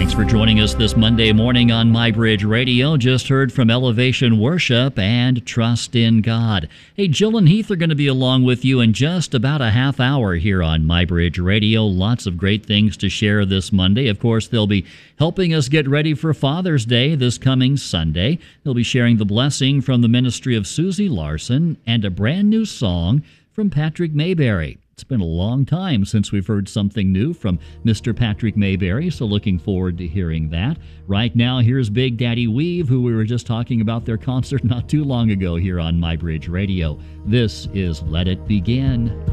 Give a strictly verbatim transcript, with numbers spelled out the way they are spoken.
Thanks for joining us this Monday morning on MyBridge Radio. Just heard from Elevation Worship and Trust in God. Hey, Jill and Heath are going to be along with you in just about a half hour here on MyBridge Radio. Lots of great things to share this Monday. Of course, they'll be helping us get ready for Father's Day this coming Sunday. They'll be sharing the blessing from the ministry of Susie Larson and a brand new song from Patrick Mayberry. It's been a long time since we've heard something new from Mister Patrick Mayberry, so looking forward to hearing that. Right now, here's Big Daddy Weave, who we were just talking about their concert not too long ago here on MyBridge Radio. This is Let It Begin.